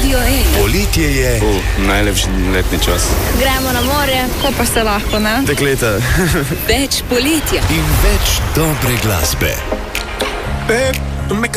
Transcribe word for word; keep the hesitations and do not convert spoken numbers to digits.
Radio ena. Poletje je. Uh, najlepši letni čas. Gremo na morje, ko pa se lahko, ne? Dekleta. Več poletja. In več dobre glasbe. Babe, don't make a